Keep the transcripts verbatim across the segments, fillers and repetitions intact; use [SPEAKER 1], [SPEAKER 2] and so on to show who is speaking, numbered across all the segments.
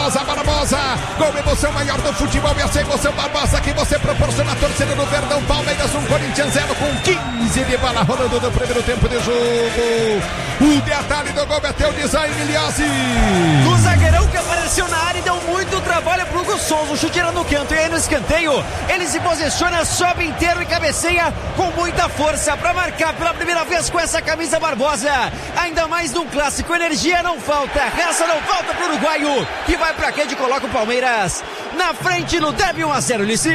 [SPEAKER 1] Barbosa, Barbosa, com emoção maior do futebol, e essa emoção, Barbosa, que você proporciona a torcida do Verdão. Palmeiras um, Corinthians zero, com quinze de bola rolando no primeiro tempo de jogo. O detalhe do gol é teu design, Miliazzi.
[SPEAKER 2] O zagueirão que apareceu na área e deu muito trabalho pro Hugo Souza, o chute era no canto e aí no escanteio, ele se posiciona, sobe inteiro e cabeceia com muita força para marcar pela primeira vez com essa camisa, Barbosa. Ainda mais num clássico, energia não falta, raça não falta pro uruguaio, que vai pra rede e coloca o Palmeiras na frente no derby. Um a zero, Ulisses.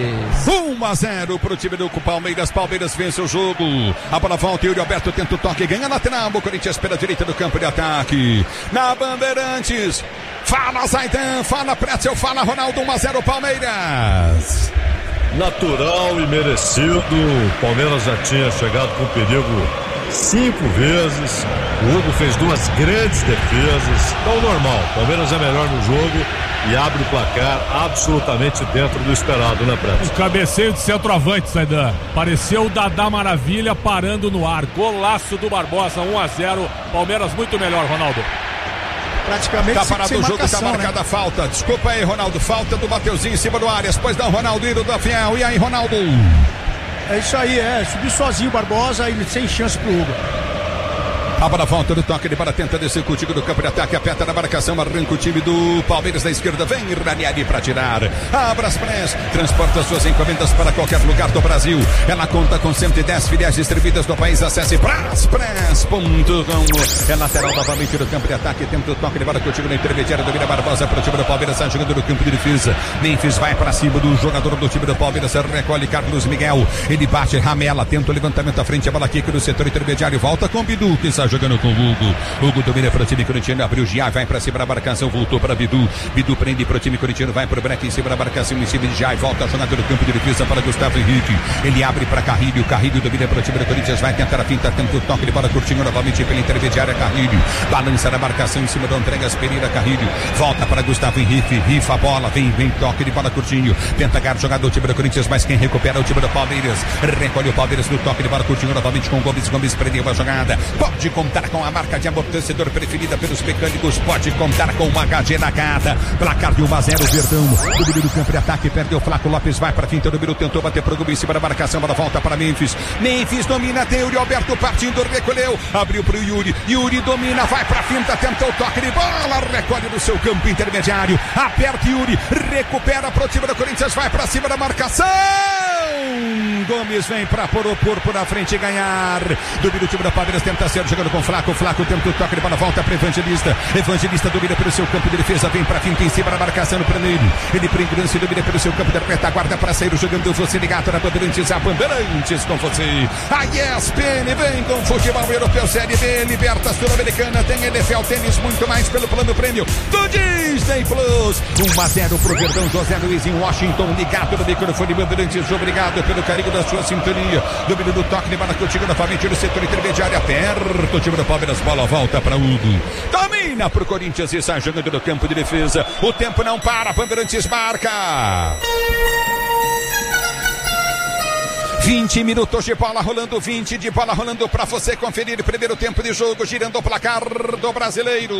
[SPEAKER 1] um a zero pro time do Palmeiras. Palmeiras vence o jogo. A bola volta, Yuri Alberto tenta o toque, ganha lateral. O Corinthians pela direita do campo de ataque. Na Bandeirantes. Fala Zaidan, fala Pretzel, fala Ronaldo. um a zero Palmeiras.
[SPEAKER 3] Natural e merecido. O Palmeiras já tinha chegado com perigo cinco vezes. O Hugo fez duas grandes defesas. Então, normal. O Palmeiras é melhor no jogo e abre o placar absolutamente dentro do esperado, né, Prete?
[SPEAKER 4] O cabeceio de centroavante, Zaidan. Pareceu o Dadá Maravilha parando no ar. Golaço do Barbosa, um a zero. Palmeiras muito melhor, Ronaldo.
[SPEAKER 1] Praticamente tá parado o jogo, marcação, tá marcada a né? falta. Desculpa aí, Ronaldo. Falta do Mateuzinho em cima do Arias. Pois não, Ronaldo, ídolo da Fiel. E aí, Ronaldo?
[SPEAKER 5] É isso aí, é. Subir sozinho o Barbosa e sem chance pro Hugo.
[SPEAKER 1] A bola volta do toque, ele para tenta descer contigo do campo de ataque, aperta na marcação, arranca o time do Palmeiras da esquerda, vem Ranieri para tirar. A Braspress transporta suas encomendas para qualquer lugar do Brasil. Ela conta com cento e dez filiais distribuídas no país. Acesse braspress ponto com. É lateral novamente do campo de ataque, tenta o toque, ele para contigo na intermediária, domina Barbosa para o time do Palmeiras, está jogando no campo de defesa. Memphis vai para cima do jogador do time do Palmeiras, recolhe Carlos Miguel, ele bate, ramela, tenta o levantamento à frente, a bola aqui no setor intermediário, volta com Bidu, que está jogando com o Hugo. Hugo domina para o time corintiano, abriu Gia, vai para cima da marcação, voltou para Bidu. Bidu prende para o time corintiano, vai para o break em cima da marcação, em cima de Gia, volta a jogador do campo de defesa para Gustavo Henrique. Ele abre para Carrilho, Carrilho domina para o time do Corinthians, vai tentar a finta, tenta o toque de bola curtinho novamente pela intermediária, Carrilho. Balança na marcação em cima do Andreas Pereira, Carrilho. Volta para Gustavo Henrique, rifa a bola, vem, vem, toque de bola curtinho. Tenta agarrar o jogador do time do Corinthians, mas quem recupera é o time do Palmeiras. Recolhe o Palmeiras no toque de bola curtinho novamente com Gomes. Gomes prendeu a jogada. Pode contar com a marca de amortecedor preferida pelos mecânicos, pode contar com uma H G na carta. Placar de um a zero, Verdão. Domínio do campo de ataque, perdeu Flaco Lopes, vai para finta, o número tentou bater pro Gomes em cima da marcação, bola volta para Memphis. Memphis domina, tem Yuri Alberto partindo, recolheu, abriu pro Yuri. Yuri domina, vai pra finta, tenta o toque de bola, recolhe no seu campo intermediário, aperta Yuri, recupera pro time do Corinthians, vai pra cima da marcação. Gomes vem pra pôr o corpo na frente e ganhar. Domina o time da Palmeiras, tenta ser jogando com Flaco. Flaco tenta o toque de bola, volta para Evangelista. Evangelista domina pelo seu campo de defesa, vem pra finta em cima da marcação no primeiro. Ele prende lance, domina pelo seu campo de retaguarda para sair jogando você ligado na Bandeirantes, a Bandeirantes com você. A E S P N vem com futebol europeu, Série B, Liberta Sul-Americana, tem N F L, tênis, muito mais pelo plano prêmio do Disney Plus. um a zero pro Verdão, José Luiz em Washington, ligado no microfone Bandeirantes, obrigado pelo carinho da sua sintonia. Domínio do toque de bola contigo novamente no setor intermediário, aperta o time do Palmeiras, bola volta para Hugo. Domina pro Corinthians e sai jogando no campo de defesa. O tempo não para, Bandeirantes marca. vinte minutos de bola rolando, vinte de bola rolando para você conferir. Primeiro tempo de jogo, girando o placar do brasileiro.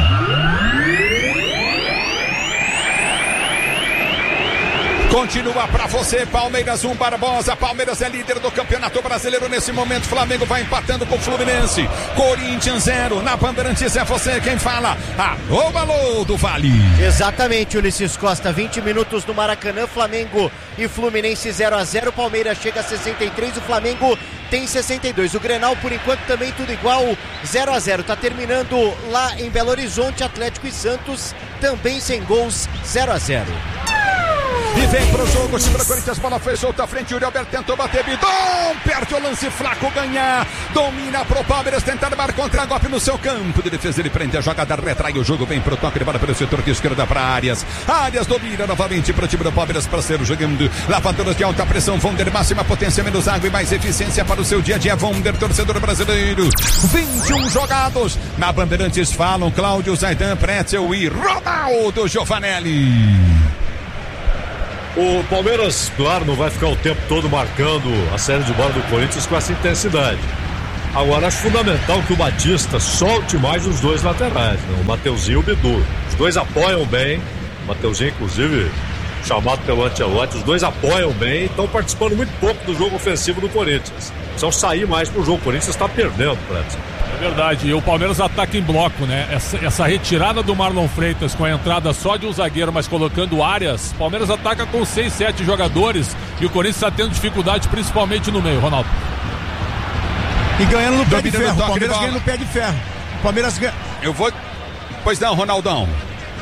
[SPEAKER 1] Continua pra você, Palmeiras um, Barbosa. Palmeiras é líder do Campeonato Brasileiro nesse momento. Flamengo vai empatando com o Fluminense. Corinthians zero. Na Bandeirantes é você quem fala. Alô, alô do Vale.
[SPEAKER 2] Exatamente, Ulisses Costa. vinte minutos no Maracanã. Flamengo e Fluminense zero a zero. Palmeiras chega a sessenta e três. O Flamengo tem sessenta e dois. O Grenal, por enquanto, também tudo igual. zero a zero. Tá terminando lá em Belo Horizonte. Atlético e Santos também sem gols. zero a zero.
[SPEAKER 1] E vem pro jogo, o time do Corinthians, bola foi solta à frente, Yuri Alberto tentou bater, Bidon, perde o lance, Flaco ganha, domina pro Palmeiras, tentar dar contra-golpe no seu campo de defesa, ele prende a jogada, retrai o jogo, vem pro toque de bola pelo setor de esquerda para Arias, Arias domina novamente pro time do Palmeiras, parceiro jogando, lavadoras de alta pressão, Vonder, máxima potência, menos água e mais eficiência para o seu dia a dia, Vonder, torcedor brasileiro, vinte e um jogados, na Bandeirantes falam Cláudio Zaidan, Pretzel e Ronaldo Giovanelli.
[SPEAKER 3] O Palmeiras, claro, não vai ficar o tempo todo marcando a série de bola do Corinthians com essa intensidade. Agora acho fundamental que o Batista solte mais os dois laterais, né? O Mateuzinho e o Bidu. Os dois apoiam bem. O Mateuzinho, inclusive, chamado pelo Ancelotti, os dois apoiam bem e estão participando muito pouco do jogo ofensivo do Corinthians. Precisam sair mais pro jogo. O Corinthians está perdendo, Fredson.
[SPEAKER 4] É verdade, e o Palmeiras ataca em bloco, né? Essa, essa retirada do Marlon Freitas com a entrada só de um zagueiro, mas colocando áreas, Palmeiras ataca com seis, sete jogadores e o Corinthians está tendo dificuldade principalmente no meio, Ronaldo.
[SPEAKER 5] E ganhando no pé de ferro, o Palmeiras ganha no pé de ferro. O Palmeiras ganha.
[SPEAKER 1] Eu vou... Pois não, Ronaldão.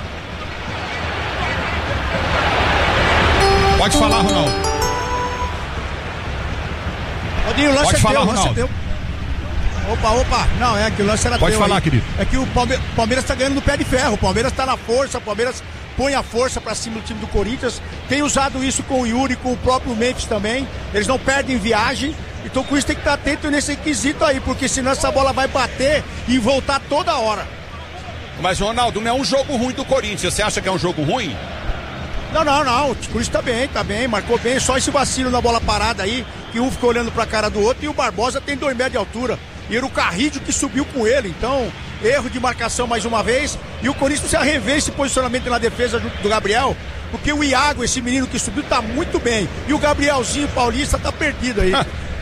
[SPEAKER 1] Pode falar, Ronaldo.
[SPEAKER 5] Odinho, o lance
[SPEAKER 1] Pode
[SPEAKER 5] é
[SPEAKER 1] falar,
[SPEAKER 5] teu, o lance é
[SPEAKER 1] Ronaldo.
[SPEAKER 5] teu. Opa, opa, não, é que o lance era
[SPEAKER 1] Pode
[SPEAKER 5] teu
[SPEAKER 1] falar,
[SPEAKER 5] aí.
[SPEAKER 1] querido.
[SPEAKER 5] É que o Palme- Palmeiras tá ganhando no pé de ferro, o Palmeiras tá na força, o Palmeiras põe a força pra cima do time do Corinthians, tem usado isso com o Yuri, com o próprio Memphis também, eles não perdem viagem, então com isso tem que estar atento nesse quesito aí, porque senão essa bola vai bater e voltar toda hora.
[SPEAKER 1] Mas, Ronaldo, não é um jogo ruim do Corinthians, você acha que é um jogo ruim?
[SPEAKER 5] Não, não, não, o Corinthians tá bem, tá bem, marcou bem, só esse vacilo na bola parada aí, que um ficou olhando pra cara do outro e o Barbosa tem dois metros de altura. E era o Carrídio que subiu com ele, então erro de marcação mais uma vez, e o Corinthians precisa rever esse posicionamento na defesa junto do Gabriel, porque o Iago, esse menino que subiu, tá muito bem, e o Gabrielzinho Paulista tá perdido aí.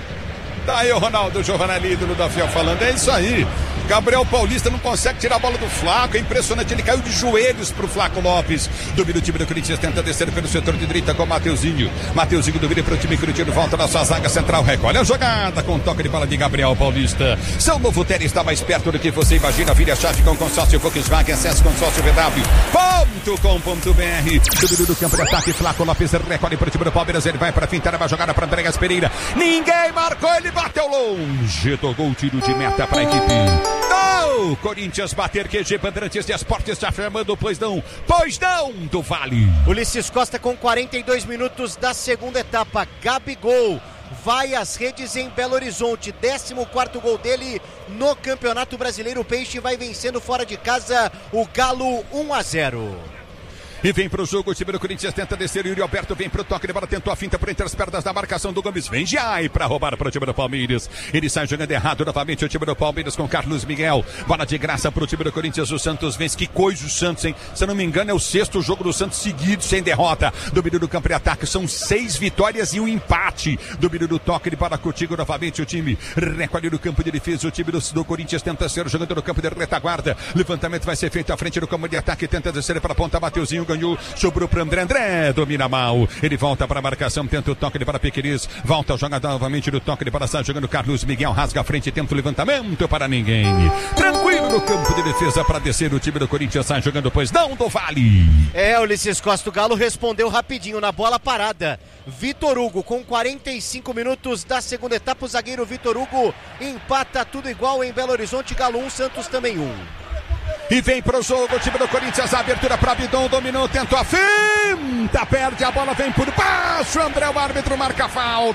[SPEAKER 1] Tá aí o Ronaldo Giovanelli, ídolo da Fiel, falando, é isso aí. Gabriel Paulista não consegue tirar a bola do Flaco, é impressionante, ele caiu de joelhos pro Flaco Lopes. Domina o time do Corinthians, tenta descer pelo setor de direita com o Mateuzinho. Mateuzinho domina pro time Curitiba, volta na sua zaga central, recolhe a jogada com toque de bola de Gabriel Paulista. Seu novo Tênis está mais perto do que você imagina, vire a chave com o consórcio Volkswagen, acesse consórcio v w ponto com ponto b r. Domínio do campo de ataque, Flaco Lopes recolhe pro time do Palmeiras, ele vai pra fintar uma jogada pra Andréas Pereira. Ninguém marcou, ele bateu longe, tocou o tiro de meta pra equipe. Oh, Corinthians bater, Q G Bandeirantes de Esportes está chamando, pois não, pois não, do Vale.
[SPEAKER 2] Ulisses Costa com quarenta e dois minutos da segunda etapa, Gabigol vai às redes em Belo Horizonte, décimo quarto gol dele no Campeonato Brasileiro. O Peixe vai vencendo fora de casa o Galo um a zero.
[SPEAKER 1] E vem pro jogo, o time do Corinthians tenta descer, o Yuri Alberto vem pro toque de bola, tentou a finta por entre as pernas da marcação do Gomes, vem Jai pra roubar pro time do Palmeiras, ele sai jogando errado novamente, o time do Palmeiras com Carlos Miguel, bola de graça pro time do Corinthians, o Santos vence, que coisa o Santos, hein? Se eu não me engano é o sexto jogo do Santos seguido sem derrota, domínio do campo de ataque, são seis vitórias e um empate, domínio do toque de bola contigo novamente, o time recolhe no campo de defesa, o time do, do Corinthians tenta ser jogando no campo de retaguarda, levantamento vai ser feito à frente do campo de ataque, tenta descer para a ponta, Mateuzinho ganhou, sobrou para André, André domina mal, ele volta para a marcação, tenta o toque de para Piqueires, volta a jogada novamente do toque de para sai jogando Carlos Miguel, rasga a frente, tenta o levantamento para ninguém, tranquilo no campo de defesa para descer o time do Corinthians, sai jogando pois não do Vale.
[SPEAKER 2] É, Ulisses Costa, o Galo respondeu rapidinho na bola parada. Vitor Hugo com quarenta e cinco minutos da segunda etapa, o zagueiro Vitor Hugo empata tudo igual em Belo Horizonte, Galo um, Santos também um.
[SPEAKER 1] E vem pro jogo o time do Corinthians, a abertura para Bidon, dominou, tentou a finta, perde a bola, vem por baixo, André, o árbitro marca a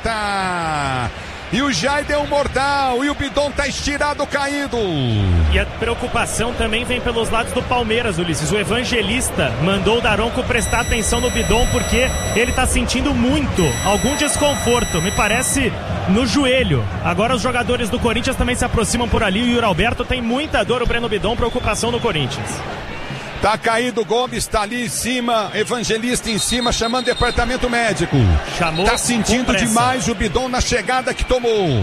[SPEAKER 1] falta. E o Jai deu um mortal, e o Bidon tá estirado, caído.
[SPEAKER 6] E a preocupação também vem pelos lados do Palmeiras, Ulisses. O Evangelista mandou o Daronco prestar atenção no Bidon, porque ele tá sentindo muito, algum desconforto, me parece no joelho. Agora os jogadores do Corinthians também se aproximam por ali, o Yuri Alberto tem muita dor, o Breno Bidon, preocupação no Corinthians.
[SPEAKER 1] Tá caído, Gomes tá ali em cima, Evangelista em cima, chamando o departamento médico.
[SPEAKER 6] Chamou.
[SPEAKER 1] Tá sentindo demais o Bidon na chegada que tomou.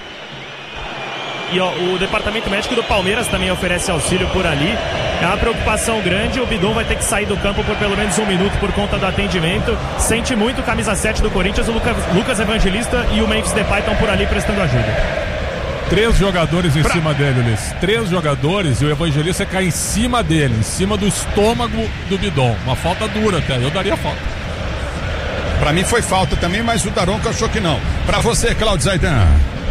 [SPEAKER 6] E ó, o departamento médico do Palmeiras também oferece auxílio por ali. É uma preocupação grande, o Bidon vai ter que sair do campo por pelo menos um minuto por conta do atendimento. Sente muito, camisa sete do Corinthians, o Lucas, Lucas Evangelista e o Memphis Depay estão por ali prestando ajuda.
[SPEAKER 4] Três jogadores em
[SPEAKER 1] pra...
[SPEAKER 4] cima dele, Ulisses. Três jogadores e o Evangelista cai em cima dele, em cima do estômago do Bidon. Uma falta dura até, eu daria falta.
[SPEAKER 1] Pra mim foi falta também, mas o Daronco achou que não. Pra você, Claudio Zaidan.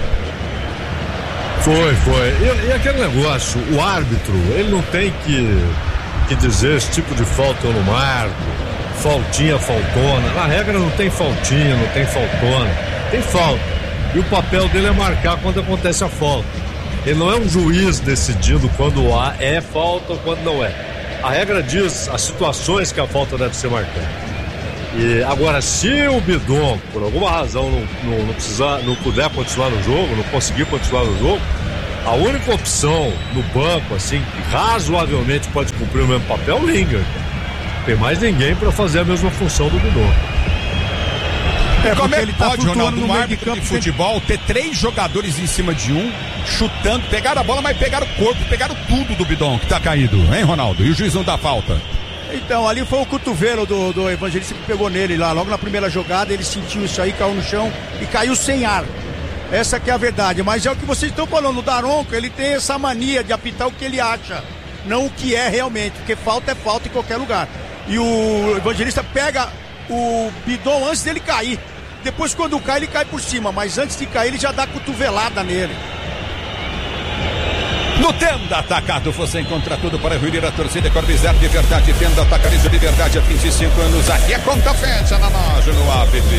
[SPEAKER 3] Foi, foi. E, e aquele negócio, o árbitro, ele não tem que, que dizer esse tipo de falta eu não marco, faltinha, faltona. Na regra não tem faltinha, não tem faltona. Tem falta. E o papel dele é marcar quando acontece a falta. Ele não é um juiz decidindo quando há é falta ou quando não é. A regra diz as situações que a falta deve ser marcada. E agora, se o Bidon, por alguma razão, não, não, não, precisar, não puder continuar no jogo, não conseguir continuar no jogo, A única opção no banco, assim, que razoavelmente pode cumprir o mesmo papel, é o Linger. Não tem mais ninguém para fazer a mesma função do Bidon.
[SPEAKER 1] É, como é que
[SPEAKER 5] ele tá
[SPEAKER 1] pode, Ronaldo,
[SPEAKER 5] no
[SPEAKER 1] um
[SPEAKER 5] meio
[SPEAKER 1] árbitro
[SPEAKER 5] de campo
[SPEAKER 1] de futebol ter três jogadores em cima de um, chutando, pegaram a bola, mas pegaram o corpo, pegaram tudo do Bidon que tá caído, hein, Ronaldo? E o juiz não dá falta.
[SPEAKER 5] Então, ali foi o cotovelo do, do Evangelista que pegou nele lá, logo na primeira jogada, ele sentiu isso aí, caiu no chão e caiu sem ar. Essa que é a verdade, mas é o que vocês estão falando, o Daronco, ele tem essa mania de apitar o que ele acha, não o que é realmente, porque falta é falta em qualquer lugar. E o Evangelista pega o Bidon antes dele cair. Depois, quando cai, ele cai por cima, mas antes de cair, ele já dá cotovelada nele.
[SPEAKER 1] No Tenda Atacado você encontra tudo para reunir a torcida Corbizar de verdade. Tenda Atacarejo de verdade há vinte e cinco anos. Aqui é conta fecha na loja, no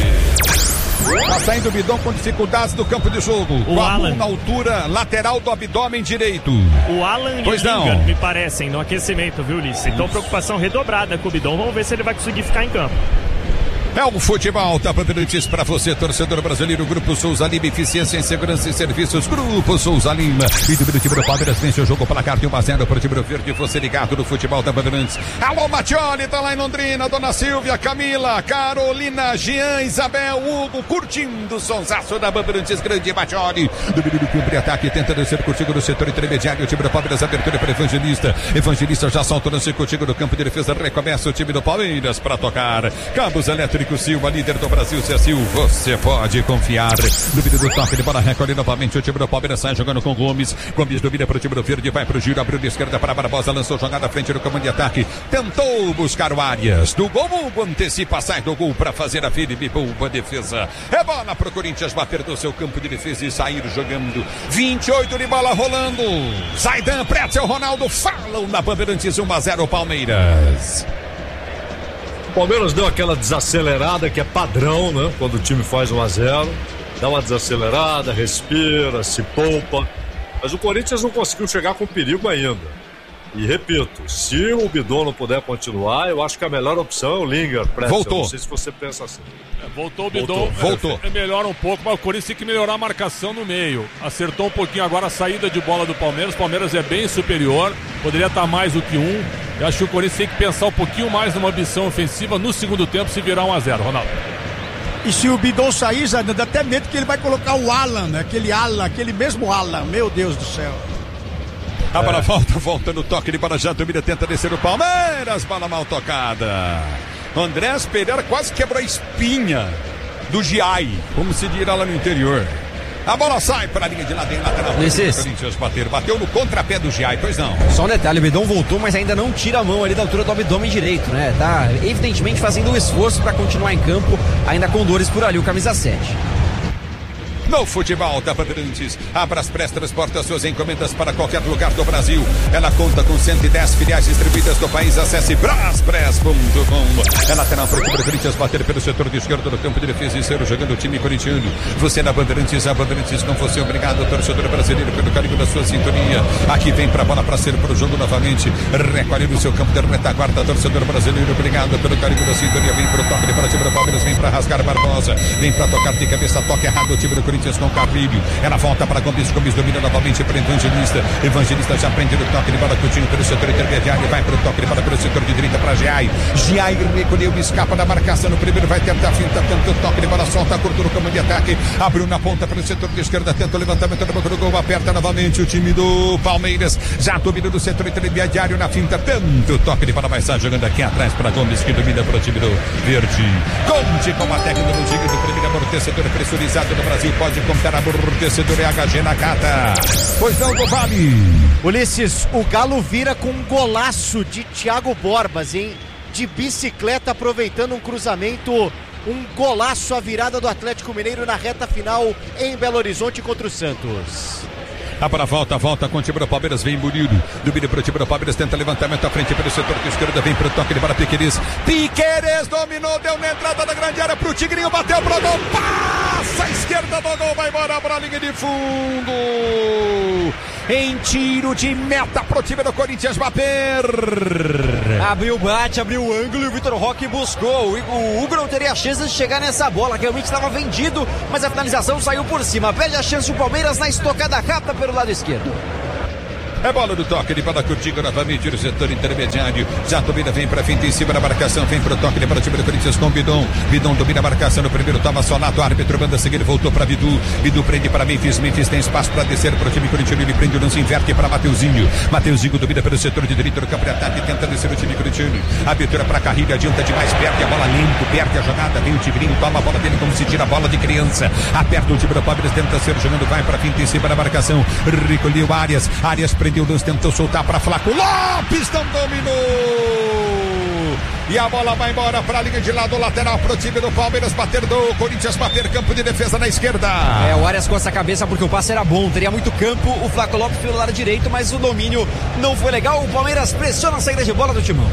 [SPEAKER 1] app. Tá saindo o Bidon com dificuldades do campo de jogo.
[SPEAKER 6] O Alan
[SPEAKER 1] na altura lateral do abdômen direito.
[SPEAKER 6] O Alan e
[SPEAKER 1] pois
[SPEAKER 6] o
[SPEAKER 1] não.
[SPEAKER 6] Lingard me parecem no aquecimento, viu, Ulisses? Então preocupação redobrada com o Bidon. Vamos ver se ele vai conseguir ficar em campo.
[SPEAKER 1] É o futebol, tá Bandeirantes para você, torcedor brasileiro. Grupo Souza Lima, eficiência em segurança e serviços. Grupo Souza Lima. E do time do Palmeiras vence o jogo pela carta um a zero para o time do Verde. Você ligado no futebol da Bandeirantes. Alô, Matioli, tá lá em Londrina. Dona Silvia, Camila, Carolina, Jean, Isabel, Hugo, curtindo o sonsaço da Bandeirantes. Grande Matioli. Do menino que ataque, tenta descer contigo no setor intermediário. O time do Palmeiras, abertura para Evangelista. Evangelista já saltou no contigo no campo de defesa. Recomeça o time do Palmeiras para tocar. Cabos elétricos. Silva, líder do Brasil, Cecil, você pode confiar. Dúvida do toque de bola, recolhe novamente o time do Palmeiras, sai jogando com Gomes. Gomes domina para o time do Verde, vai para o giro, abriu de esquerda para Barbosa, lançou jogada à frente do comando de ataque, tentou buscar o Arias. Do gol, antecipa, sai do gol para fazer a Felipe, boa defesa. É bola para o Corinthians bater do seu campo de defesa e sair jogando. vinte e oito de bola rolando. Zaidan, Pretzel, Ronaldo, falam na Bandeirantes, um a zero Palmeiras.
[SPEAKER 3] O Palmeiras deu aquela desacelerada que é padrão, né? Quando o time faz um a zero, dá uma desacelerada, respira, se poupa. Mas o Corinthians não conseguiu chegar com perigo ainda. E repito, se o Bidon não puder continuar, eu acho que a melhor opção é o Lingard.
[SPEAKER 1] Voltou.
[SPEAKER 3] Não sei se você pensa assim.
[SPEAKER 4] É, voltou o Bidon.
[SPEAKER 1] Voltou. voltou.
[SPEAKER 4] É, é, melhora um pouco, mas o Corinthians tem que melhorar a marcação no meio. Acertou um pouquinho agora a saída de bola do Palmeiras. O Palmeiras é bem superior, poderia estar mais do que um. Eu acho que o Corinthians tem que pensar um pouquinho mais numa ambição ofensiva no segundo tempo se virar um a zero, Ronaldo.
[SPEAKER 5] E se o Bidon sair, já dá até medo que ele vai colocar o Alan, né? Aquele Alan, aquele mesmo Alan, meu Deus do céu.
[SPEAKER 1] A bola volta, volta no toque de bola, já domina, tenta descer o Palmeiras, bola mal tocada. Andrés Pereira quase quebrou a espinha do Giai, como se dirá lá no interior. A bola sai para a linha de lateral, lateral. Corinthians bater, bateu no contrapé do Giai, pois não.
[SPEAKER 2] Só um detalhe, o Bidon voltou, mas ainda não tira a mão ali da altura do abdômen direito, né? Tá evidentemente fazendo um esforço para continuar em campo, ainda com dores por ali, o camisa sete.
[SPEAKER 1] No futebol da Bandeirantes, a Braspress transporta suas encomendas para qualquer lugar do Brasil. Ela conta com cento e dez filiais distribuídas no país. Acesse braspress ponto com. É lateral para o time do Corinthians bater pelo setor de esquerda no campo de defesa e ser jogando o time corintiano. Você na Bandeirantes, a Bandeirantes com você. Obrigado, torcedor brasileiro, pelo carinho da sua sintonia. Aqui vem para a bola para ser para o jogo novamente. Recolhe no seu campo de retaguarda, torcedor brasileiro. Obrigado pelo carinho da sintonia. Vem para o toque para o time do Palmeiras, vem para rasgar Barbosa. Vem para tocar de cabeça, toque errado o time do Corinthians com Carrilho. Ela volta para Gomes, Gomes domina novamente para Evangelista. Evangelista já prende no toque de bola, curtindo pelo setor intermediário, vai para o toque de bola pelo setor de direita para Giai. Giai recolheu, escapa da marcação no primeiro, vai tentar a finta, tenta o toque de bola, solta, curto no comando de ataque, abriu na ponta pelo setor de esquerda, tenta o levantamento do banco do gol, aperta novamente o time do Palmeiras, já domina do setor intermediário na finta, tenta o toque de bola, vai estar jogando aqui atrás para Gomes, que domina para o time do Verde. Conte com a tecnologia do primeiro amortecedor pressurizado do Brasil, pode contar amortecedor e H G na cata. Pois não, do Vale.
[SPEAKER 7] Ulisses, o Galo vira com um golaço de Thiago Borbas, hein? De bicicleta, aproveitando um cruzamento, um golaço, a virada do Atlético Mineiro na reta final em Belo Horizonte contra o Santos.
[SPEAKER 1] A bola volta, volta com o time do Palmeiras, vem Murilo, domina para o time do Palmeiras, tenta levantamento à frente pelo setor de esquerda, vem para o toque de bola Piqueires, Piqueires dominou, deu na entrada da grande área para o Tigrinho, bateu pro gol, passa a esquerda do gol, vai embora para a linha de fundo. em tiro de meta pro time do Corinthians bater.
[SPEAKER 2] Abriu o bate, abriu o ângulo e o Vitor Roque buscou. O Hugo não teria a chance de chegar nessa bola, realmente estava vendido, mas a finalização saiu por cima. Perde a chance o Palmeiras na estocada rápida pelo lado esquerdo.
[SPEAKER 1] É bola do toque, ele para curtindo novamente no setor intermediário. Já domina, vem para finta em cima da marcação, vem pro toque, ele para o time do Corinthians com o Bidon. Bidon domina a marcação no primeiro, toma solado, o árbitro manda seguir, voltou para Bidu. Bidu prende para Memphis, Memphis tem espaço para descer para o time corintiano, ele prende o lance, inverte para Mateuzinho. Mateuzinho domina pelo setor de direito do campo de ataque, tenta descer o time corintiano. Abertura para Carrilho, adianta demais, perde a bola limpo, perde a jogada, vem o Tigrinho, toma a bola dele como se tira a bola de criança. Aperta o time do Palmeiras, tenta ser jogando, vai para finta em cima da marcação. Recolheu Arias, Arias prendeu o lance, tentou soltar para Flaco Lopes, não dominou e a bola vai embora para a linha de lado lateral para o time do Palmeiras bater, do Corinthians bater, campo de defesa na esquerda.
[SPEAKER 2] É, o Arias coça a cabeça porque o passe era bom, teria muito campo, o Flaco Lopes pelo lado direito, mas o domínio não foi legal. O Palmeiras pressiona a saída de bola do Timão.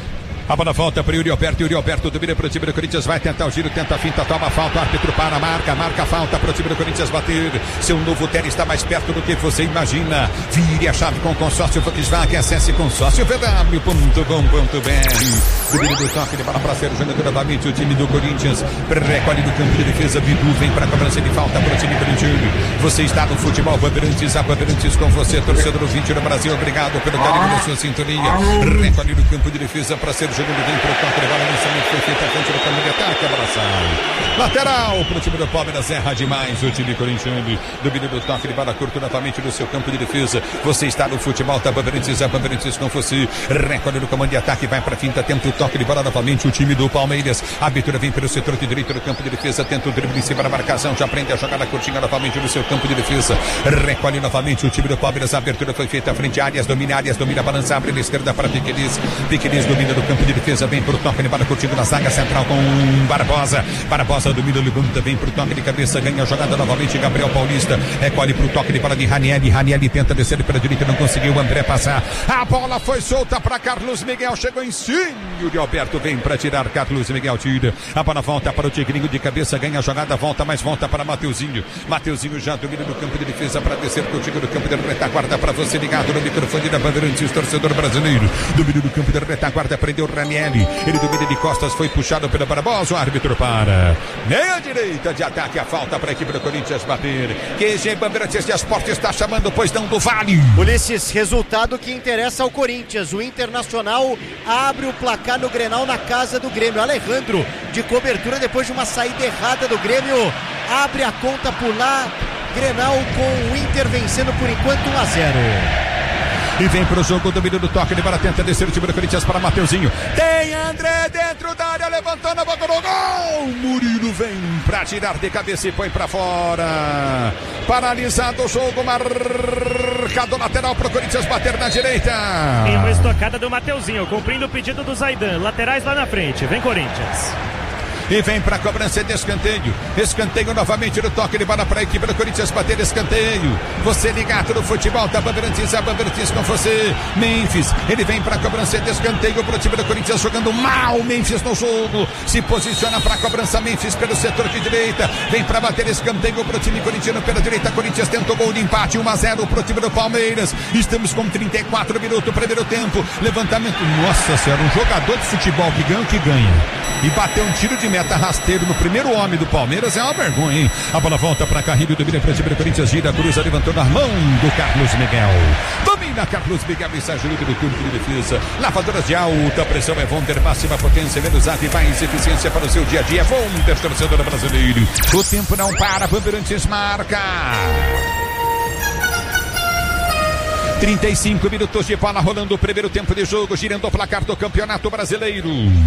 [SPEAKER 1] A bola volta para o Yuri Alberto, Yuri Alberto domina para o time do Corinthians, vai tentar o giro, tenta a finta, toma a falta, o árbitro para, marca, marca a falta para o time do Corinthians bater. Seu novo Terra está mais perto do que você imagina. Vire a chave com o consórcio Volkswagen, acesse consórcio v w ponto com ponto b r. Domínio do toque de bola para ser jogando novamente o time do Corinthians. Recolhe do campo de defesa, Bidu vem para a cobrança de falta para o time corintiano. Você está no futebol Bandeirantes, a Bandeirantes com você, torcedor ouvinte do Brasil, obrigado pelo carinho da sua sintonia. Recolhe do campo de defesa para ser jogando, vem pro toque de bola, lançamento foi feito à frente do campo de ataque, a bola sai. Lateral pro time do Palmeiras, erra demais o time corintiano. Domínio do toque de bola curto novamente no seu campo de defesa. Você está no futebol, tá Bandeirantes, a Bandeirantes com você. Recolhe no comando de ataque, vai pra finta, tenta o toque de bola novamente o time do Palmeiras. A abertura vem pelo setor de direito do campo de defesa, tenta o drible em cima da marcação, já prende a jogada curtinha novamente no seu campo de defesa. Recolhe novamente o time do Palmeiras, a abertura foi feita à frente, áreas, domina áreas, domina, balança, abre na esquerda para Piqueires. Piqueires domina do campo de defesa, vem pro toque de bola curtindo na zaga central com Barbosa. Barbosa domina o levanta, vem pro toque de cabeça, ganha a jogada novamente Gabriel Paulista. Recolhe pro toque de bola de Ranieri. Ranieri tenta descer pela direita, não conseguiu o André passar. A bola foi solta para Carlos Miguel, chegou em cima. O de Alberto vem para tirar, Carlos Miguel tira. A bola volta para o Tigrinho de cabeça, ganha a jogada, volta, mas volta para Mateuzinho. Mateuzinho já domina no campo de defesa para descer contigo no campo de retaguarda para você ligado no microfone da Bandeirantes, torcedor brasileiro. Domínio do campo de retaguarda, prendeu o Ranieri. Ele domina de costas, foi puxado pela Barbosa, o árbitro para. Meia direita de ataque, a falta para a equipe do Corinthians bater. Q G Bandeirantes de Esporte está chamando, pois não, do Vale.
[SPEAKER 7] Ulisses, resultado que interessa ao Corinthians. O Internacional abre o placar no Grenal na casa do Grêmio. Alejandro, de cobertura depois de uma saída errada do Grêmio, abre a conta por lá. Grenal com o Inter vencendo por enquanto um a zero.
[SPEAKER 1] E vem pro jogo o domínio do toque de bola, tenta descer o time do Corinthians para Mateuzinho. Tem André dentro da área, levantou na boca do gol. Murilo vem pra tirar de cabeça e põe pra fora. Paralisado o jogo, marcado lateral pro Corinthians bater na direita.
[SPEAKER 6] E uma estocada do Mateuzinho, cumprindo o pedido do Zaidan. Laterais lá na frente, vem Corinthians.
[SPEAKER 1] E vem para a cobrança de escanteio. Escanteio novamente no toque de bola para a equipe do Corinthians bater escanteio. Você ligado no futebol da Bandeirantes, a Bandeirantes com você. Memphis, ele vem para a cobrança de escanteio para o time do Corinthians jogando mal. Memphis no jogo. Se posiciona para a cobrança. Memphis pelo setor de direita. Vem para bater escanteio para o time corintiano pela direita. Corinthians tentou gol de empate. um a zero para o time do Palmeiras. Estamos com trinta e quatro minutos, primeiro tempo. Levantamento. Nossa senhora, um jogador de futebol que ganha o que ganha. E bateu um tiro de meta rasteiro no primeiro homem do Palmeiras, é uma vergonha, hein? A bola volta para Carrilho, domina para o time do Corinthians, gira, cruza, levantou na mão do Carlos Miguel. Domina Carlos Miguel e sai ajuda do campo de defesa. Lavadoras de alta pressão é Vonder, máxima potência, menos ave, mais eficiência para o seu dia a dia. Vonder, torcedor brasileiro. O tempo não para, Bandeirantes marca. trinta e cinco minutos de bola rolando o primeiro tempo de jogo, girando o placar do Campeonato Brasileiro.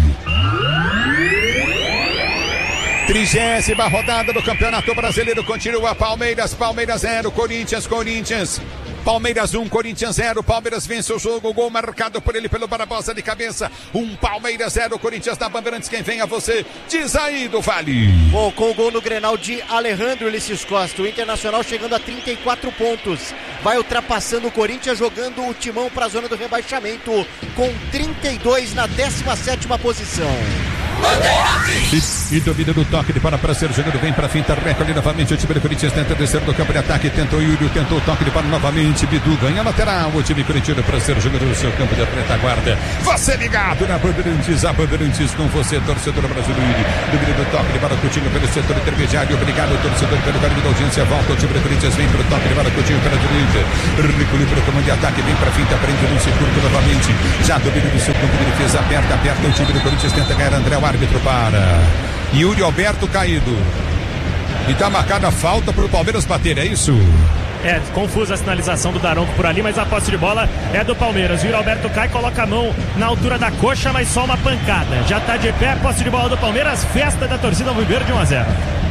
[SPEAKER 1] Trigésima rodada do Campeonato Brasileiro, continua Palmeiras, Palmeiras zero, Corinthians, Corinthians. Palmeiras um, Corinthians zero, Palmeiras vence o jogo, gol marcado por ele pelo Barbosa de cabeça, um Palmeiras zero, Corinthians da Bandeirantes, quem vem a você, diz aí do Vale.
[SPEAKER 7] Bom, com o gol no Grenal de Alejandro Ulisses Costa, o Internacional chegando a trinta e quatro pontos, vai ultrapassando o Corinthians, jogando o timão para a zona do rebaixamento, com trinta e dois na décima sétima posição.
[SPEAKER 1] E, e domina do toque de bola para ser jogado, vem para finta, recolhe novamente o time do Corinthians, tenta descer do campo de ataque, tentou Yuri, tentou o toque de bola novamente, Bidu ganha lateral, o time corintiano para ser jogado no seu campo de retaguarda. Você ligado na Bandeirantes, a Bandeirantes com você, torcedor brasileiro, domina do toque de bola, Coutinho pelo setor intermediário, obrigado torcedor pelo carinho da audiência, volta o time do Corinthians, vem para o toque de bola, Coutinho pela direita, recolhe para o comando de ataque, vem para finta, prende no curto novamente, já domina do seu campo de defesa, aperta, aperta, o time do Corinthians tenta ganhar, André, o árbitro para Yuri Alberto caído. E tá marcada a falta pro Palmeiras bater, é isso?
[SPEAKER 6] É, confusa a sinalização do Daronco por ali, mas a posse de bola é do Palmeiras. O Yuri Alberto cai, coloca a mão na altura da coxa, mas só uma pancada. Já tá de pé, posse de bola do Palmeiras, festa da torcida alviverde de um a zero.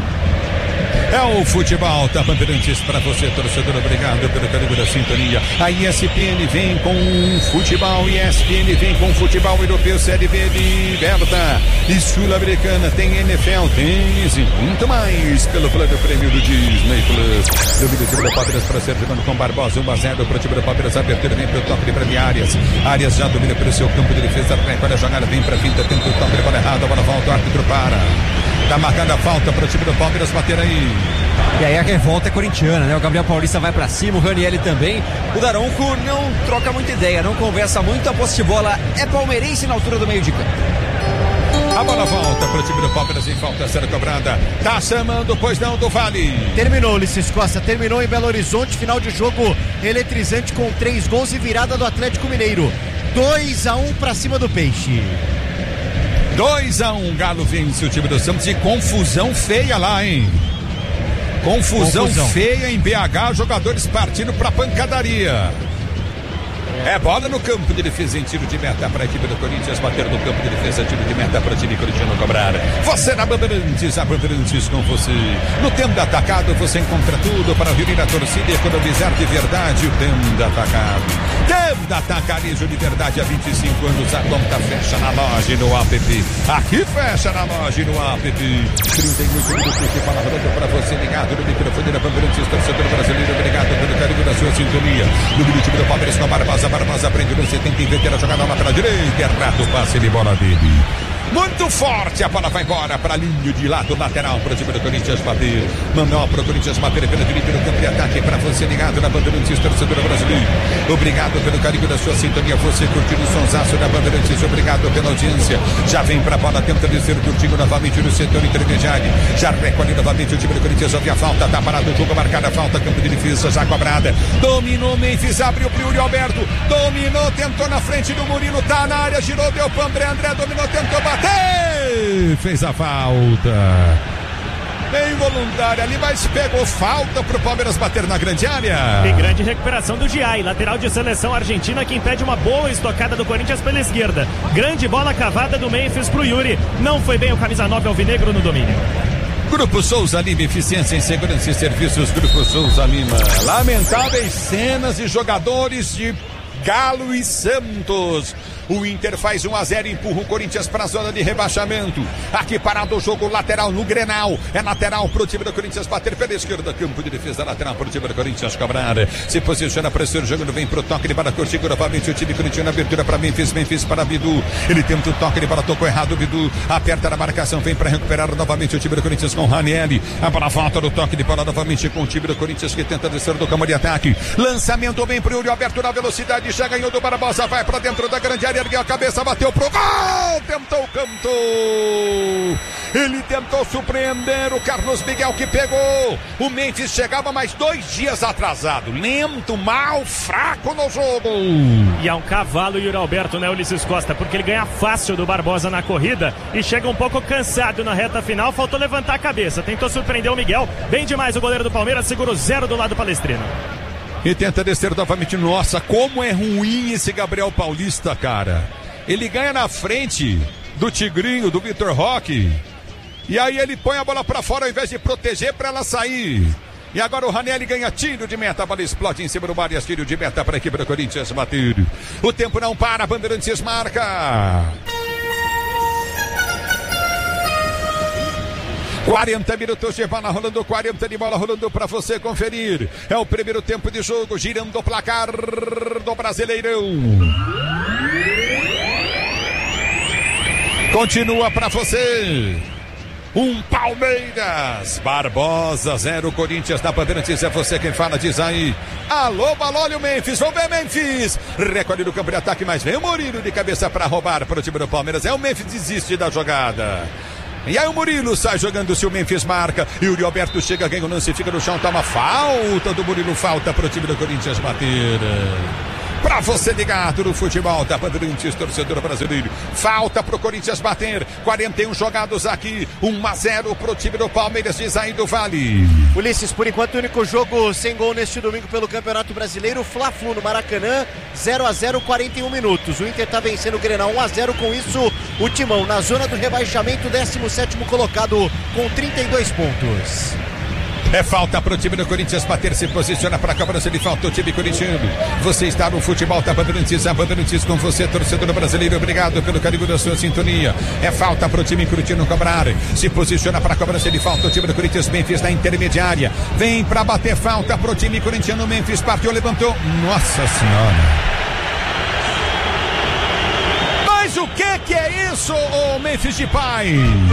[SPEAKER 1] É o futebol, tá, Bandeirantes, para você, torcedor, obrigado pelo carinho da sintonia. A E S P N vem com futebol, E S P N vem com futebol europeu, Série B liberta e sul-americana, tem N F L, tênis e muito mais pelo plano prêmio do Disney Plus. Domínio do time do Palmeiras para ser jogando com Barbosa, um a zero para o time do Palmeiras, abertura vem para o toque de Brani Arias. Arias já domina pelo seu campo de defesa, recolhe a jogada, vem para a finta, tenta o toque de bola errado, a bola volta, o árbitro para. Tá marcando a falta para o time do Palmeiras bater aí.
[SPEAKER 2] E aí a revolta é corintiana, né? O Gabriel Paulista vai pra cima, o Ranieri também. O Daronco não troca muita ideia, não conversa muito. A posse de bola é palmeirense na altura do meio de campo.
[SPEAKER 1] A bola volta para o time do Palmeiras em falta a ser cobrada. Tá chamando, pois não, do Vale.
[SPEAKER 7] Terminou, Ulisses Costa. Terminou em Belo Horizonte. Final de jogo eletrizante com três gols e virada do Atlético Mineiro. dois a um pra cima do Peixe.
[SPEAKER 1] dois a um, Galo vence o time do Santos e confusão feia lá, hein? Confusão, confusão feia em B H, jogadores partindo pra pancadaria. É bola no campo de defesa em tiro de meta para a equipe do Corinthians, bater no campo de defesa, tiro de meta para o time corintiano cobrar. Você na Bandeirantes, a Bandeirantes com você. No Tenda Atacado você encontra tudo para reunir a torcida e economizar de verdade. O Tenda Atacado. Tenda Atacarejo de verdade há vinte e cinco anos. A conta fecha na loja e no app. Aqui fecha na loja e no app. trinta e oito minutos de fala rodando para você ligado no microfone da Bandeirantes, torcedor brasileiro. Obrigado pelo carinho da sua sintonia. No time do Palmeiras com a Barbosa. Barbosa prende no setenta e vinte a jogada lá pela direita, errado o passe de bola dele. Muito forte, a bola vai embora para a linha de lado lateral para o time do Corinthians bater. Manuel para o Corinthians bater pela direita no campo de ataque para você ligado na Bandeirantes, torcedor brasileiro. Obrigado pelo carinho da sua sintonia, você curtindo o sonsaço da Bandeirantes, obrigado pela audiência. Já vem para a bola, tenta descer curtindo novamente no setor intermediário. Já recolhe novamente o time do Corinthians, ouve a falta, tá parado o jogo, marcada a falta, campo de defesa já cobrada. Dominou Memphis, abriu para o Yuri Alberto, dominou, tentou na frente do Murilo, tá na área, girou, deu para André, André dominou, tentou bater. Fez a falta. Bem voluntária ali, mas pegou falta pro Palmeiras bater na grande área.
[SPEAKER 6] E grande recuperação do Giai, lateral de seleção argentina, que impede uma boa estocada do Corinthians pela esquerda. Grande bola cavada do Memphis pro Yuri. Não foi bem o camisa nove alvinegro no domínio.
[SPEAKER 1] Grupo Souza Lima, eficiência em segurança e serviços. Grupo Souza Lima. Lamentáveis cenas e jogadores de Galo e Santos. O Inter faz um a zero e empurra o Corinthians para a zona de rebaixamento. Aqui parado o jogo lateral no Grenal. É lateral para o time do Corinthians bater pela esquerda. Campo de defesa lateral para o time do Corinthians cobrar. Se posiciona para ser jogando, vem para o toque de bola. Curtiu novamente o time corintiano. Abertura para Memphis. Memphis para Bidu. Ele tenta o toque de bola, tocou errado. Bidu aperta na marcação. Vem para recuperar novamente o time do Corinthians com o Ranieri. A bola volta no toque de bola novamente com o time do Corinthians que tenta descer do campo de ataque. Lançamento bem para o Yuri Alberto na velocidade. Já ganhou do Barbosa. Vai para dentro da grande área. Ergueu a cabeça, bateu pro gol, tentou o canto, ele tentou surpreender o Carlos Miguel que pegou. O Memphis chegava mais dois dias atrasado, lento, mal, fraco no jogo.
[SPEAKER 6] E é um cavalo Yuri Alberto, né, Ulisses Costa, porque ele ganha fácil do Barbosa na corrida e chega um pouco cansado na reta final, faltou levantar a cabeça, tentou surpreender o Miguel, bem demais o goleiro do Palmeiras, segura o zero do lado palestrino.
[SPEAKER 1] E tenta descer novamente. Nossa, como é ruim esse Gabriel Paulista, cara. Ele ganha na frente do Tigrinho, do Vitor Roque. E aí ele põe a bola pra fora ao invés de proteger pra ela sair. E agora o Ranieri ganha tiro de meta, a bola explode em cima do Marias, tiro de meta para a equipe do Corinthians bater. O tempo não para, Bandeirantes marca. quarenta minutos de bola rolando, quarenta de bola rolando para você conferir. É o primeiro tempo de jogo, girando o placar do Brasileirão. Continua pra você. Um Palmeiras, Barbosa, zero Corinthians na Bandeirantes, é você quem fala, diz aí. Alô, Balolho, Memphis, vamos ver Memphis. Recolhe no campo de ataque, mas vem o Murilo de cabeça pra roubar para o time do Palmeiras. É o Memphis, desiste da jogada. E aí o Murilo sai jogando, se o Memphis marca. E o Alberto chega, ganha o lance, fica no chão, toma falta do Murilo, falta para o time do Corinthians bater. Pra você ligado no futebol da Bandeirantes, torcedor brasileiro. Falta pro Corinthians bater. quarenta e um jogados aqui. um a zero pro time do Palmeiras, diz aí do Vale.
[SPEAKER 7] Ulisses, por enquanto o único jogo sem gol neste domingo pelo Campeonato Brasileiro. Fla-Flu no Maracanã, zero a zero, quarenta e um minutos. O Inter tá vencendo o Grenal um a zero. Com isso, o Timão na zona do rebaixamento, décimo sétimo colocado com trinta e dois pontos.
[SPEAKER 1] É falta pro time do Corinthians bater, se posiciona para a cobrança de falta o time corintiano. Você está no futebol da Bandeirantes, a Bandeirantes com você, torcedor brasileiro. Obrigado pelo carinho da sua sintonia. É falta pro time corintiano cobrar. Se posiciona para a cobrança de falta o time do Corinthians. Memphis na intermediária. Vem para bater falta pro time corintiano. Memphis partiu, levantou. Nossa Senhora. Mas o que que é isso, ô Memphis de pai?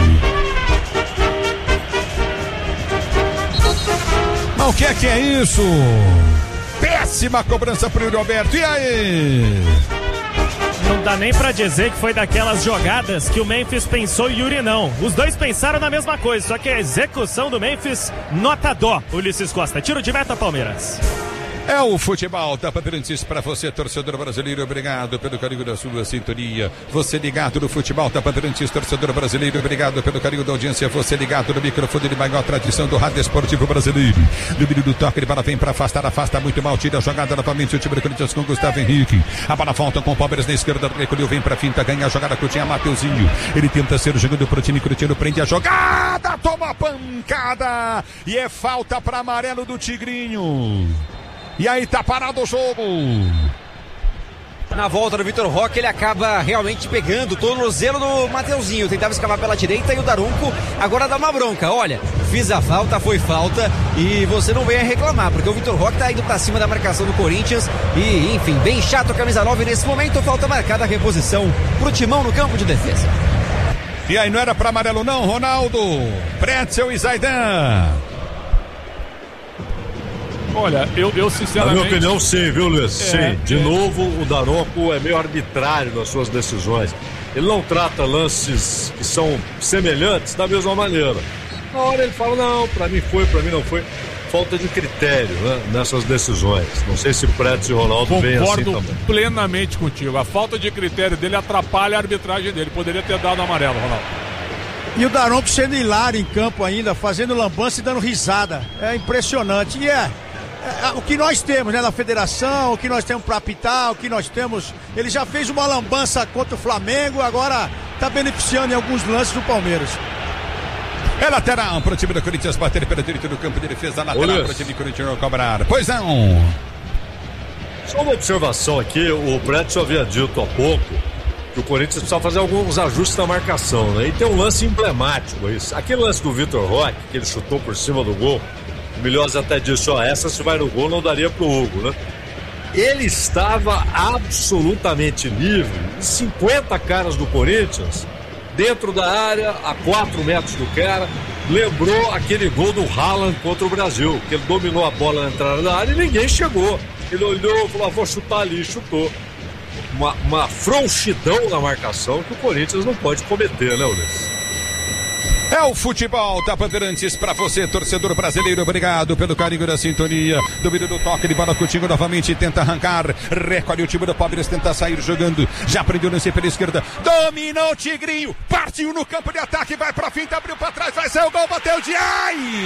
[SPEAKER 1] O que é que é isso? Péssima cobrança pro Yuri Alberto. E aí?
[SPEAKER 6] Não dá nem pra dizer que foi daquelas jogadas que o Memphis pensou e Yuri não. Os dois pensaram na mesma coisa, só que a execução do Memphis, nota dó. Ulisses Costa, tiro de meta, Palmeiras.
[SPEAKER 1] É o futebol da Bandeirantes para você, torcedor brasileiro. Obrigado pelo carinho da sua sintonia. Você ligado no futebol da Bandeirantes, torcedor brasileiro. Obrigado pelo carinho da audiência. Você ligado no microfone de maior tradição do rádio esportivo brasileiro. Domínio do toque, de bola vem para afastar, afasta muito mal. Tira a jogada novamente o time do Corinthians com Gustavo Henrique. A bola volta com o Palmeiras na esquerda. Recolheu, vem para finta, ganha a jogada que tinha Mateuzinho. Ele tenta ser jogando para o time corintiano, prende a jogada, toma a pancada. E é falta para amarelo do Tigrinho. E aí tá parado o jogo.
[SPEAKER 2] Na volta do Vitor Roque, ele acaba realmente pegando o tornozelo do Mateuzinho. Tentava escavar pela direita e o Daronco agora dá uma bronca. Olha, fiz a falta, foi falta e você não venha reclamar, porque o Vitor Roque tá indo pra cima da marcação do Corinthians. E, enfim, bem chato a camisa nove nesse momento. Falta marcada a reposição pro Timão no campo de defesa.
[SPEAKER 1] E aí, não era pra amarelo não, Ronaldo? Pretzel e Zaidan.
[SPEAKER 4] Olha, eu, eu sinceramente...
[SPEAKER 3] Na minha opinião, sim, viu, Luiz?
[SPEAKER 4] É,
[SPEAKER 3] sim. De
[SPEAKER 4] é.
[SPEAKER 3] novo, o Daronco é meio arbitrário nas suas decisões. Ele não trata lances que são semelhantes da mesma maneira. Na hora ele fala, não, pra mim foi, pra mim não foi. Falta de critério, né, nessas decisões. Não sei se Pretzel e Ronaldo veem assim também.
[SPEAKER 4] Concordo plenamente contigo. A falta de critério dele atrapalha a arbitragem dele. Poderia ter dado amarelo, Ronaldo.
[SPEAKER 5] E o Daronco sendo hilário em campo ainda, fazendo lambança e dando risada. É impressionante. E é... É, o que nós temos, né, na federação, o que nós temos para apitar, o que nós temos. Ele já fez uma lambança contra o Flamengo, agora está beneficiando em alguns lances do Palmeiras.
[SPEAKER 1] É lateral para o time do Corinthians bater pelo direito do campo de defesa, lateral para o time corintiano cobrar. Pois não.
[SPEAKER 3] Só uma observação aqui, o Pretzel havia dito há pouco que o Corinthians precisava fazer alguns ajustes na marcação, né? E tem um lance emblemático isso. Aquele lance do Vitor Roque, que ele chutou por cima do gol. O Milhosa até disse, ó, essa se vai no gol não daria pro Hugo, né? Ele estava absolutamente livre, cinquenta caras do Corinthians, dentro da área, a quatro metros do cara, lembrou aquele gol do Haaland contra o Brasil, que ele dominou a bola na entrada da área e ninguém chegou. Ele olhou e falou, ah, vou chutar ali, chutou. Uma, uma frouxidão na marcação que o Corinthians não pode cometer, né, Ulisses?
[SPEAKER 1] É o futebol da Bandeirantes para você, torcedor brasileiro. Obrigado pelo carinho da sintonia. Domínio do toque de bola, Coutinho novamente tenta arrancar. Recolhe o time do Palmeiras, tenta sair jogando. Já prendeu o lance pela esquerda. Dominou o Tigrinho. Partiu no campo de ataque, vai pra finta, abriu pra trás, vai sair o gol, bateu de ai!